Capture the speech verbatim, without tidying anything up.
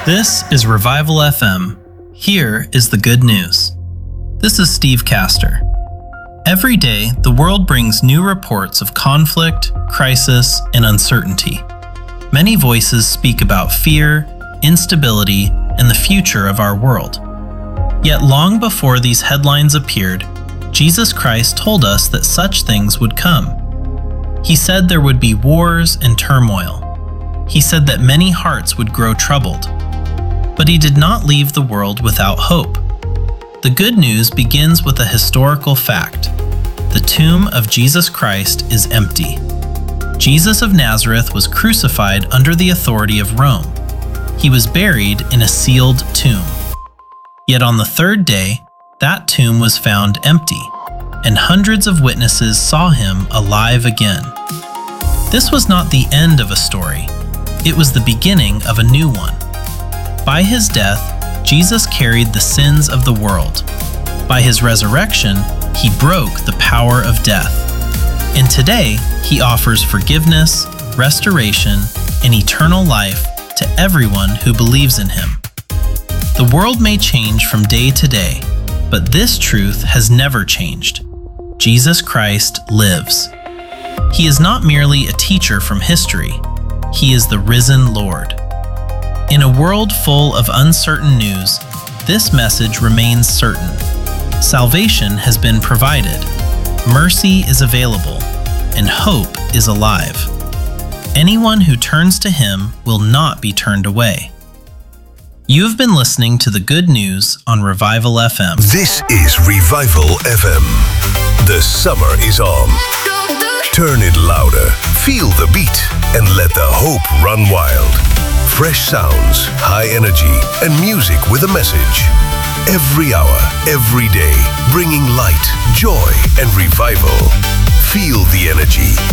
This is Revival F M. Here is the good news. This is Steve Castor. Every day, the world brings new reports of conflict, crisis, and uncertainty. Many voices speak about fear, instability, and the future of our world. Yet long before these headlines appeared, Jesus Christ told us that such things would come. He said there would be wars and turmoil. He said that many hearts would grow troubled. But he did not leave the world without hope. The good news begins with a historical fact. The tomb of Jesus Christ is empty. Jesus of Nazareth was crucified under the authority of Rome. He was buried in a sealed tomb. Yet on the third day, that tomb was found empty, and hundreds of witnesses saw him alive again. This was not the end of a story. It was the beginning of a new one. By his death, Jesus carried the sins of the world. By his resurrection, he broke the power of death. And today, he offers forgiveness, restoration, and eternal life to everyone who believes in him. The world may change from day to day, but this truth has never changed. Jesus Christ lives. He is not merely a teacher from history. He is the risen Lord. In a world full of uncertain news, this message remains certain. Salvation has been provided, mercy is available, and hope is alive. Anyone who turns to him will not be turned away. You have been listening to the good news on Revival F M. This is Revival F M. The summer is on. Turn it louder, feel the beat, and let the hope run wild. Fresh sounds, high energy, and music with a message. Every hour, every day, bringing light, joy, and revival. Feel the energy.